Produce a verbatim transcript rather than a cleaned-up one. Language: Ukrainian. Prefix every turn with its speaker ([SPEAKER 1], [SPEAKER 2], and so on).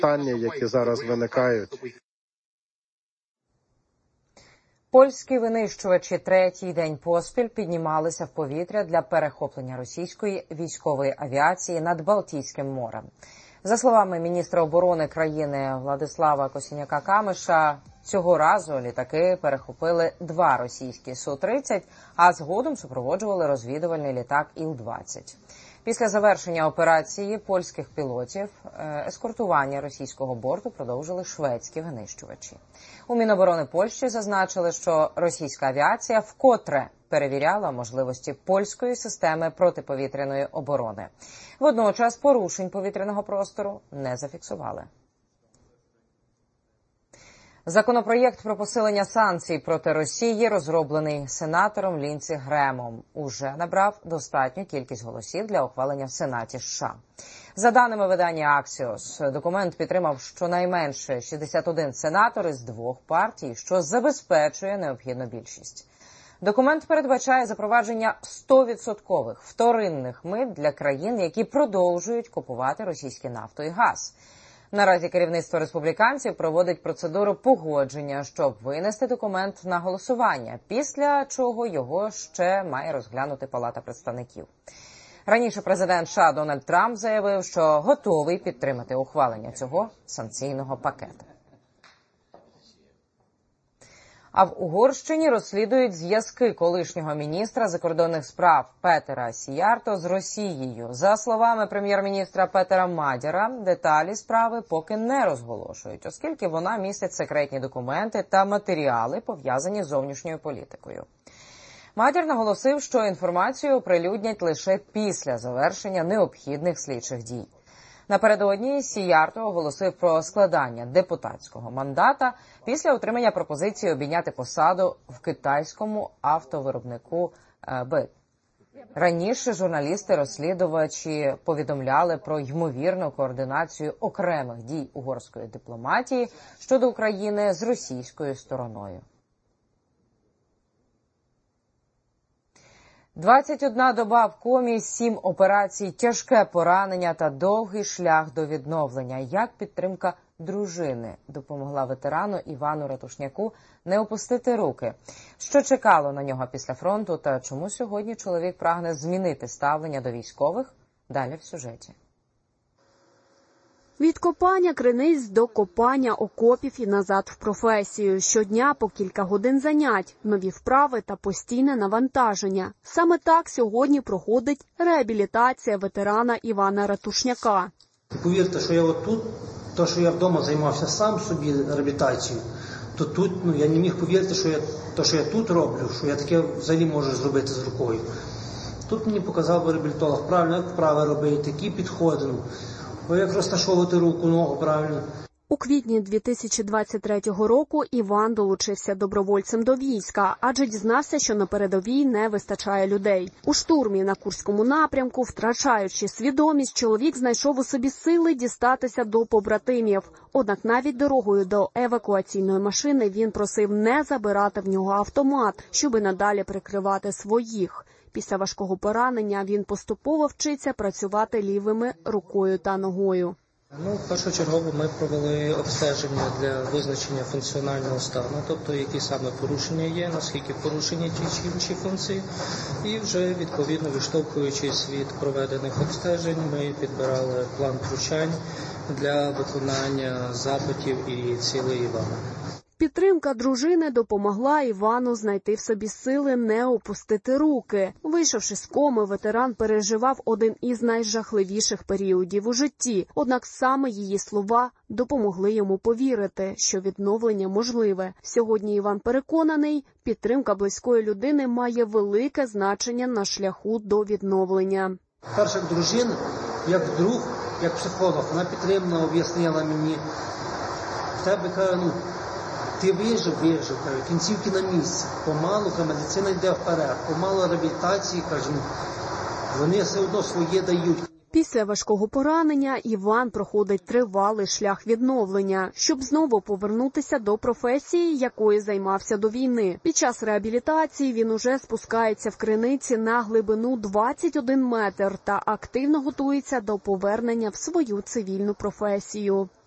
[SPEAKER 1] питання, які зараз виникають.
[SPEAKER 2] Польські винищувачі третій день поспіль піднімалися в повітря для перехоплення російської військової авіації над Балтійським морем. За словами міністра оборони країни Владислава Косіняка-Камиша, цього разу літаки перехопили два російські Су тридцять, а згодом супроводжували розвідувальний літак Іл двадцять. Після завершення операції польських пілотів ескортування російського борту продовжили шведські винищувачі. У Міноборони Польщі зазначили, що російська авіація вкотре перевіряла можливості польської системи протиповітряної оборони. Водночас порушень повітряного простору не зафіксували. Законопроєкт про посилення санкцій проти Росії, розроблений сенатором Лінці Гремом, уже набрав достатню кількість голосів для ухвалення в Сенаті США. За даними видання Аксіос, документ підтримав щонайменше шістдесят один сенатор із двох партій, що забезпечує необхідну більшість. Документ передбачає запровадження сто відсотків вторинних мит для країн, які продовжують купувати російську нафту і газ. Наразі керівництво республіканців проводить процедуру погодження, щоб винести документ на голосування, після чого його ще має розглянути Палата представників. Раніше президент США Дональд Трамп заявив, що готовий підтримати ухвалення цього санкційного пакету. А в Угорщині розслідують зв'язки колишнього міністра закордонних справ Петера Сіярто з Росією. За словами прем'єр-міністра Петера Мадяра, деталі справи поки не розголошують, оскільки вона містить секретні документи та матеріали, пов'язані з зовнішньою політикою. Мадяр наголосив, що інформацію оприлюднять лише після завершення необхідних слідчих дій. Напередодні Сіярто оголосив про складання депутатського мандата після отримання пропозиції обійняти посаду в китайському автовиробнику Б. Раніше журналісти-розслідувачі повідомляли про ймовірну координацію окремих дій угорської дипломатії щодо України з російською стороною. двадцять одна доба в комі, сім операцій, тяжке поранення та довгий шлях до відновлення. Як підтримка дружини допомогла ветерану Івану Ратушняку не опустити руки? Що чекало на нього після фронту та чому сьогодні чоловік прагне змінити ставлення до військових? Далі в сюжеті.
[SPEAKER 3] Від копання криниць до копання окопів і назад в професію. Щодня по кілька годин занять, нові вправи та постійне навантаження. Саме так сьогодні проходить реабілітація ветерана Івана Ратушняка.
[SPEAKER 4] Повірте, що я от тут, то, що я вдома займався сам собі реабілітацією, то тут ну, я не міг повірити, що я, то, що я тут роблю, що я таке взагалі можу зробити з рукою. Тут мені показав реабілітолог правильно, як вправи робити, які підходи. Як розташовувати руку, ногу правильно.
[SPEAKER 3] У квітні дві тисячі двадцять третього року Іван долучився добровольцем до війська, адже дізнався, що на передовій не вистачає людей. У штурмі на Курському напрямку, втрачаючи свідомість, чоловік знайшов у собі сили дістатися до побратимів. Однак навіть дорогою до евакуаційної машини він просив не забирати в нього автомат, щоби надалі прикривати своїх. Після важкого поранення він поступово вчиться працювати лівими рукою та ногою.
[SPEAKER 5] Ну, першочергово ми провели обстеження для визначення функціонального стану, тобто які саме порушення є, наскільки порушені ті чи інші функції. І вже відповідно відштовхуючись від проведених обстежень, ми підбирали план втручань для виконання запитів і цілей Івана.
[SPEAKER 3] Підтримка дружини допомогла Івану знайти в собі сили не опустити руки. Вийшовши з коми, ветеран переживав один із найжахливіших періодів у житті. Однак саме її слова допомогли йому повірити, що відновлення можливе. Сьогодні Іван переконаний, підтримка близької людини має велике значення на шляху до відновлення.
[SPEAKER 4] Перша як дружина, як друг, як психолог, вона підтримно об'яснила мені, в тебе, ну, ти вижив, вижив, кажу, кінцівки на місці. Помалу, медицина йде вперед, помалу реабілітації, кажу, вони все одно своє дають.
[SPEAKER 3] Після важкого поранення Іван проходить тривалий шлях відновлення, щоб знову повернутися до професії, якою займався до війни. Під час реабілітації він уже спускається в криниці на глибину двадцять один метр та активно готується до повернення в свою цивільну професію.